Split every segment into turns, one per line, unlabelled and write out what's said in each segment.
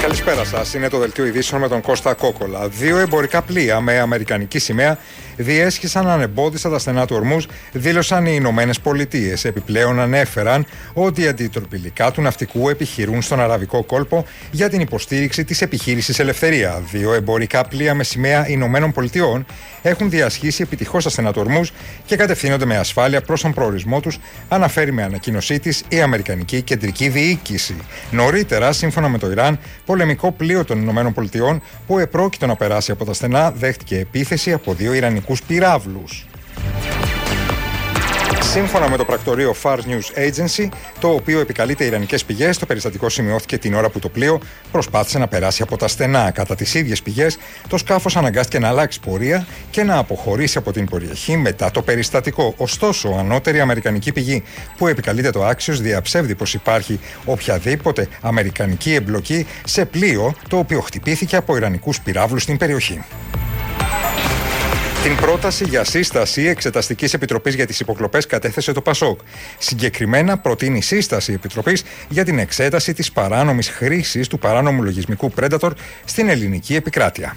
Καλησπέρα σας. Είναι το δελτίο ειδήσεων με τον Κώστα Κόκολα. 2 εμπορικά πλοία με αμερικανική σημαία διέσχισαν ανεμπόδιστα τα στενά του Ορμούζ, δήλωσαν οι Ηνωμένες Πολιτείες. Επιπλέον ανέφεραν ότι οι αντιτροπηλικά του ναυτικού επιχειρούν στον Αραβικό κόλπο για την υποστήριξη της επιχείρησης Ελευθερία. 2 εμπορικά πλοία με σημαία Ηνωμένων Πολιτειών έχουν διασχίσει επιτυχώς τα στενά του Ορμούζ και κατευθύνονται με ασφάλεια προς τον προορισμό τους, αναφέρει με ανακοίνωσή της η Αμερικανική Κεντρική Διοίκηση. Νωρίτερα, σύμφωνα με το Ιράν, πολεμικό πλοίο των Ηνωμένων Πολιτειών που επρόκειτο να περάσει από τα στενά δέχτηκε επίθεση από 2 Ιρανικούς πυράβλους. Σύμφωνα με το πρακτορείο Fars News Agency, το οποίο επικαλείται ιρανικές πηγές, το περιστατικό σημειώθηκε την ώρα που το πλοίο προσπάθησε να περάσει από τα στενά. Κατά τις ίδιες πηγές, το σκάφος αναγκάστηκε να αλλάξει πορεία και να αποχωρήσει από την περιοχή μετά το περιστατικό. Ωστόσο, ανώτερη αμερικανική πηγή που επικαλείται το Axios διαψεύδει πως υπάρχει οποιαδήποτε αμερικανική εμπλοκή σε πλοίο το οποίο χτυπήθηκε από ιρανικούς πυράβλους στην περιοχή. Την πρόταση για σύσταση Εξεταστικής Επιτροπής για τις Υποκλοπές κατέθεσε το ΠΑΣΟΚ. Συγκεκριμένα προτείνει σύσταση Επιτροπής για την εξέταση της παράνομης χρήσης του παράνομου λογισμικού Predator στην ελληνική επικράτεια.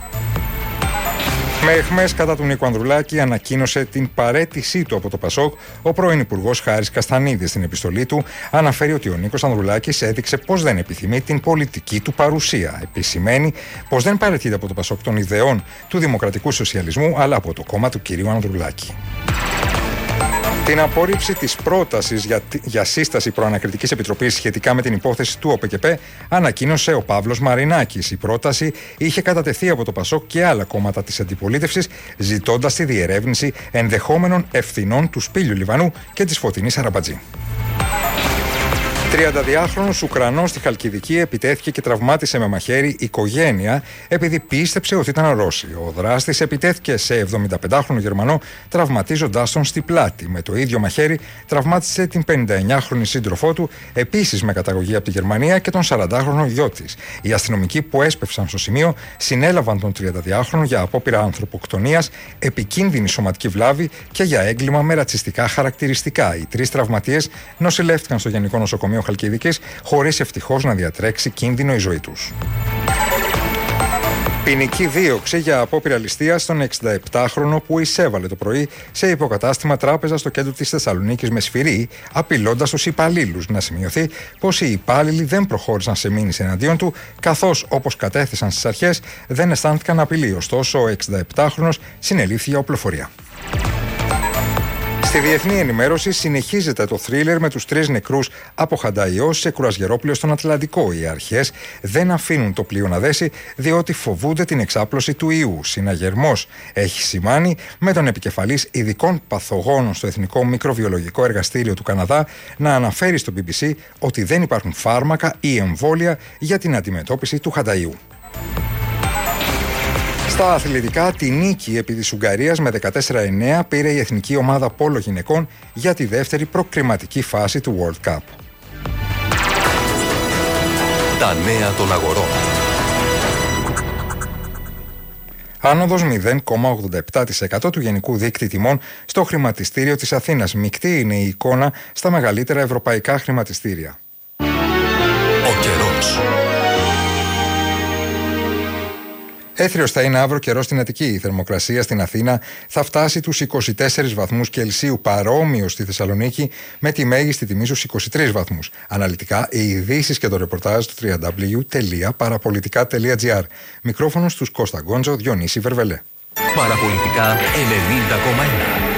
Με αιχμές κατά του Νίκου Ανδρουλάκη ανακοίνωσε την παραίτησή του από το ΠΑΣΟΚ ο πρώην Υπουργός Χάρης Καστανίδης. Στην επιστολή του αναφέρει ότι ο Νίκος Ανδρουλάκης έδειξε πως δεν επιθυμεί την πολιτική του παρουσία. Επισημαίνει πως δεν παραιτείται από το ΠΑΣΟΚ των ιδεών του δημοκρατικού σοσιαλισμού, αλλά από το κόμμα του κυρίου Ανδρουλάκη. Την απόρριψη της πρότασης για σύσταση προανακριτικής επιτροπής σχετικά με την υπόθεση του ΟΠΕΚΕΠΕ ανακοίνωσε ο Παύλος Μαρινάκης. Η πρόταση είχε κατατεθεί από το ΠΑΣΟΚ και άλλα κόμματα της αντιπολίτευσης, ζητώντας τη διερεύνηση ενδεχόμενων ευθυνών του Σπύλιου Λιβανού και της Φωτεινής Αραμπατζή. 32χρονος Ουκρανός στη Χαλκιδική επιτέθηκε και τραυμάτισε με μαχαίρι οικογένεια επειδή πίστεψε ότι ήταν Ρώσοι. Ο δράστης επιτέθηκε σε 75χρονο Γερμανό, τραυματίζοντάς τον στη πλάτη. Με το ίδιο μαχαίρι τραυμάτισε την 59χρονη σύντροφό του, επίσης με καταγωγή από τη Γερμανία, και τον 40χρονο γιο της. Οι αστυνομικοί που έσπευσαν στο σημείο συνέλαβαν τον 32χρονο για απόπειρα ανθρωποκτονίας, επικίνδυνη σωματική βλάβη και για έγκλημα με ρατσιστικά χαρακτηριστικά. Οι 3 τραυματίες νοσηλεύτηκαν στο Γενικό Νοσοκομείο Χαλκιδικής, χωρίς ευτυχώς να διατρέξει κίνδυνο η ζωή τους. Ποινική δίωξη για απόπειρα ληστείας στον 67χρονο που εισέβαλε το πρωί σε υποκατάστημα τράπεζα στο κέντρο της Θεσσαλονίκης με σφυρί, απειλώντας τους υπαλλήλους. Να σημειωθεί πως οι υπάλληλοι δεν προχώρησαν σε μήνυση εναντίον του, καθώς, όπως κατέθεσαν στις αρχές, δεν αισθάνθηκαν απειλή. Ωστόσο, ο 67χρονος συνελήφθη για οπλοφορία. Στη διεθνή ενημέρωση συνεχίζεται το θρίλερ με τους 3 νεκρούς από χανταϊό σε κρουαζιερόπλαιο στον Ατλαντικό. Οι αρχές δεν αφήνουν το πλοίο να δέσει διότι φοβούνται την εξάπλωση του ιού. Συναγερμός έχει σημάνει με τον επικεφαλής ειδικών παθογόνων στο Εθνικό Μικροβιολογικό Εργαστήριο του Καναδά να αναφέρει στο BBC ότι δεν υπάρχουν φάρμακα ή εμβόλια για την αντιμετώπιση του χανταϊού. Στα αθλητικά, τη νίκη επί της Ουγγαρίας με 14-9 πήρε η εθνική ομάδα πόλο γυναικών για τη δεύτερη προκριματική φάση του World Cup.
Τα νέα των αγορών.
Άνοδος 0,87% του γενικού δείκτη τιμών στο χρηματιστήριο της Αθήνας. Μεικτή είναι η εικόνα στα μεγαλύτερα ευρωπαϊκά χρηματιστήρια.
Ο καιρός.
Έθριος θα είναι αύριο καιρός στην Αττική. Η θερμοκρασία στην Αθήνα θα φτάσει τους 24 βαθμούς Κελσίου, παρόμοιο στη Θεσσαλονίκη με τη μέγιστη τιμή στους 23 βαθμούς. Αναλυτικά, οι ειδήσεις και το ρεπορτάζ του www.parapolitica.gr. Μικρόφωνο στους Κώστα Γκόντζο, Διονύση Βερβελέ.
Παραπολιτικά 90,1.